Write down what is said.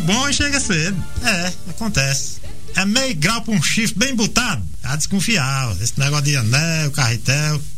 bom e chega cedo. Acontece. É meio grau pra um chifre bem botado. Tá desconfiado. Esse negócio de anel, carretel.